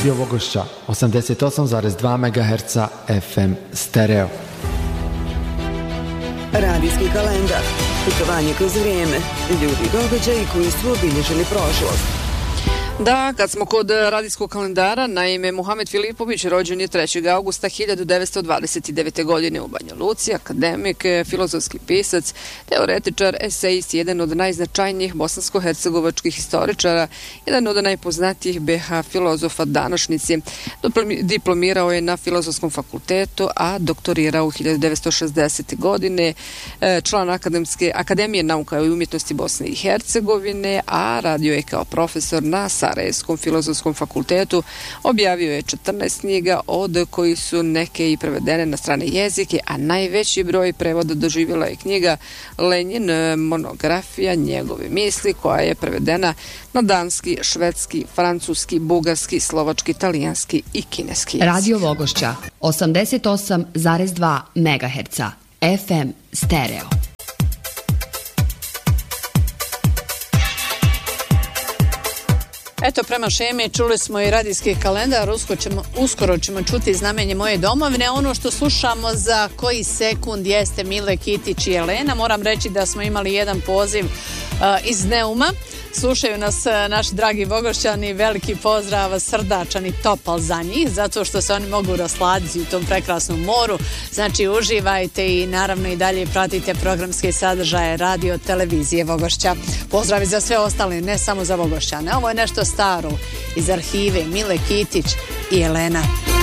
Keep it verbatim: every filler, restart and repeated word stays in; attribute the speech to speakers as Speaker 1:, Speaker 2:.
Speaker 1: Radio Vogošća, osamdeset osam zarez dva megaherca F M stereo.
Speaker 2: Radijski kalendar. Putovanje kroz vrijeme. Ljudi i događaji koji su obilježili prošlost.
Speaker 3: Da, kad smo kod radijskog kalendara, naime, Muhamed Filipović rođen je trećeg augusta hiljadu devetsto dvadeset devete. godine u Banja Luci, akademik, filozofski pisac, teoretičar, esejist, jedan od najznačajnijih bosansko-hercegovačkih historičara, jedan od najpoznatijih B H filozofa današnjice. Diplomirao je na Filozofskom fakultetu, a doktorirao u hiljadu devetsto šezdesete. godine, član Akademske, Akademije nauka i umjetnosti Bosne i Hercegovine, a radio je kao profesor na Sarajevskom filozofskom fakultetu. Objavio je četrnaest knjiga, od kojih su neke i prevedene na strane jezike, a najveći broj prevoda doživjela je knjiga Lenjin, monografija njegove misli, koja je prevedena na danski, švedski, francuski, bugarski, slovački, italijanski i kineski jezik.
Speaker 4: Radio Vogošća, osamdeset osam zarez dva megaherca F M stereo.
Speaker 5: Eto, prema šemi čuli smo i radijski kalendar, uskoro ćemo, uskoro ćemo čuti Znamenje moje domovine. Ono što slušamo za koji sekund jeste Mile Kitić i Elena. Moram reći da smo imali jedan poziv uh, iz Neuma. Slušaju nas uh, naši dragi Vogošćani, veliki pozdrav, srdačan i topal za njih, zato što se oni mogu rasladiti u tom prekrasnom moru. Znači, uživajte i naravno i dalje pratite programske sadržaje radio televizije Vogošća. Pozdravi za sve ostale, ne samo za Vogošćane. Ovo je nešto staro iz arhive, Mile Kitić i Elena.